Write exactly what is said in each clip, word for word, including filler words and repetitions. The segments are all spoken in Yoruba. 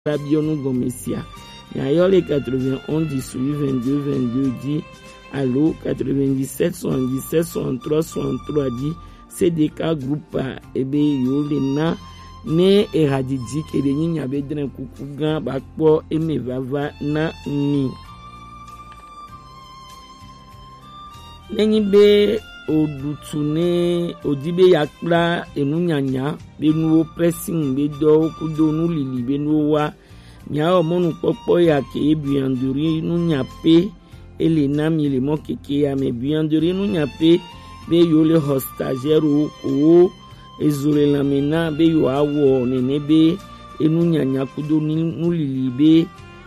la bionou gomesia. Yayole quatre-vingt-onze dix-huit vingt-deux vingt-deux dit allo quatre-vingt-dix-sept soixante-dix-sept soixante-trois soixante-trois dit C D K groupe ebe yolena ne eradidi kele nyinya bedren kukugan bakpo eme vava na mi. Nenyi be odutune odibe yakla enunyanya benuo pressing bedo kudo nu lili benuwa nya omonu popo ya ke ebianduri nunya pe elena mi le mo keke ya me bianduri nunya pe be yole hostagero ko ezore lamena be yo awo nene be enunyanya kudo nu lili be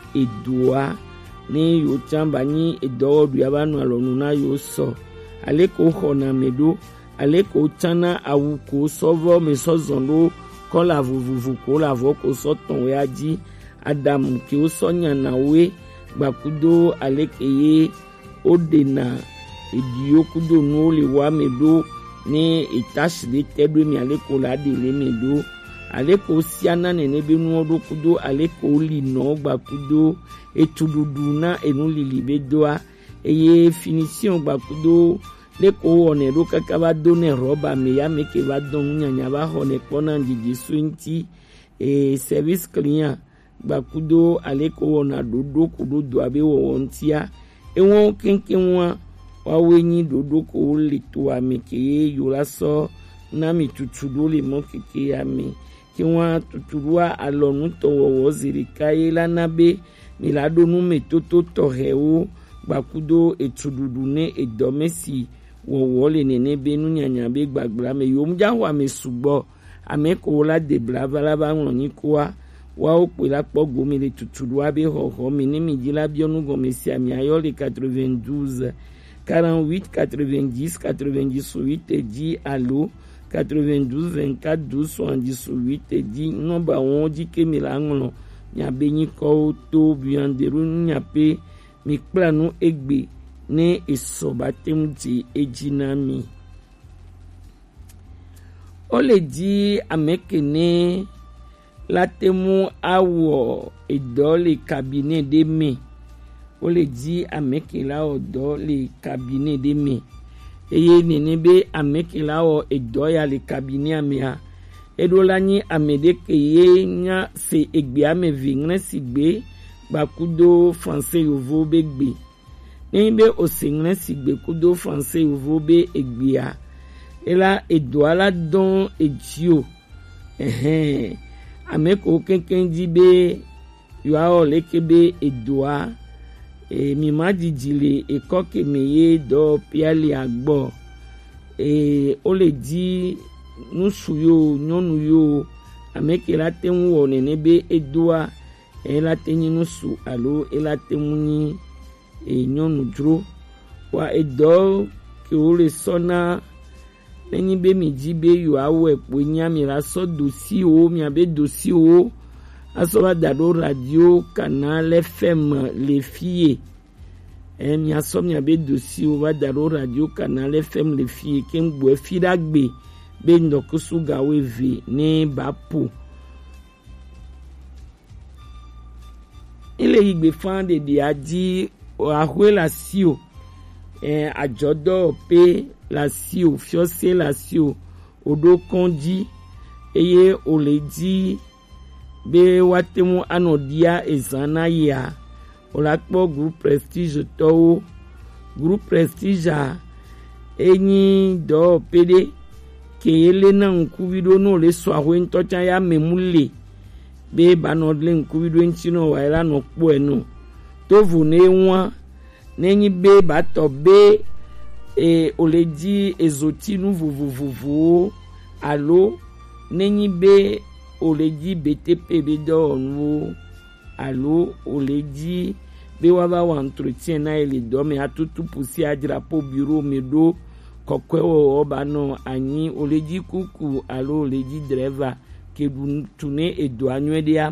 edua ne yo chamba ni edo du yabanu alonu na yo so aleko hona medo aleko chana awuko sovo mesozondo kola vuvuvu kola voko soton we aji Adam ki o sonya na we gbakudo alekeye odena ediyo kudo no le wa medo ni itashi de tedo mi aleko la de le medo aleko siana nene be nu odo kudo aleko li no gbakudo etududu na enu lili bedoa eye finition gbakudo leko one ro kakaba done roba me ya meke ba don nyanya ba hone kona ndidi swinti e service client gbakudo aleko ona dodo kudo do abe wo wontia ewon kenkenwa wa wenyi dodo ko le to ameke yola so na mi tutudo le mo keke ya mi ki won tutuwa alonu to wo zirikaye lanabe mi la donu metoto to hewo gbakudo etududu ne edomesi wo wole nene benu nyanya be gbagbra me yomja wa me subo ameko la de brava la ba won ni kwa wa o pe la po gomi le tutudu abe ho ho mi ni mi dila bionu gomesi ami ayole quatre-vingt-douze quarante-huit quatre-vingt-dix quatre-vingt-dix-huit et dit allo quatre-vingt-douze vingt-quatre douze soixante-dix-huit et dit nomba on dit que mi la ngolo nya be ni ko to bianderu nya pe mi planu egbe ne esobatemti ejinami o le di amekene latemu awo edo le cabinet de me o le di amekela odo le cabinet de me eye nene be amekela o edo ya le cabinet amea edo lani amede keye nya se egbe ame vingre sigbe bakudo français yovo begbe Nimbe osingre sigbe kudo français uvobe egbia. Ela edwala don ejio. Ehe. Ameko kenkenji be yuao lekebe edwa. E mimaji jile e koke meye do piali agbo. E ole di nusuyo nyonuyo. Ameke la temu onenebe edwa. E la tenyi nusu alo e la temuni e nyonu dro wa edo ke o le sona lẹ́yìn be mi ji be yo awo epo nyami la so dosi o mi abe dosi o aso ba dado radio canal F M les filles e mi aso mi abe dosi o ba dado radio canal F M les filles ke ngbo e fi dagbe be ndokusu gawe ve ni bapo ile igbe fan de di aji ahwe la sio eh ajodo pe la sio fiose la sio odo konji eye oleji be watemu anodia ezana ya olakpo group prestige to group prestige enyi do pede ke ele na nkubido no le so ahwe ntocha ya memule be banodle nkubido ntino wa era no po enu tovu ne nwa nenyi be bato be e oleji ezoti nu vuvuvuvu alo nenyi be oleji btp be do nu alo oleji be waba wa entretien na ele do me atutu pusi adira po bureau me do kokwe o oba no anyi oleji kuku alo oleji driver ke du tune edo anwedia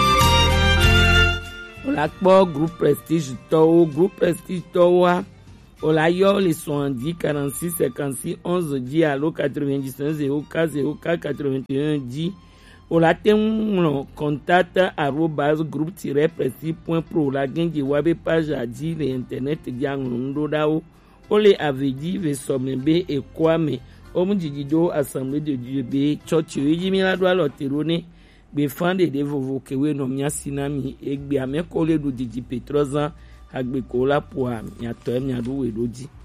lakpo group prestige to group prestige to wa O la yo le soixante-dix quarante-six cinquante-six onze dix alo quatre-vingt-dix-neuf zéro quatre zéro quatre quatre-vingt-un dix. O la ten contact arobase groupe tiret presti point pro la genji wabe page adi le internet di anglondo dao. O le avedi ve somembe e kwame omu jijido assemblée de Dieu be church yimi la doa loterone be fande de vovo kewe no mia sinami egbe amekole du didi petroza agbe kola poa mia to mia do we doji.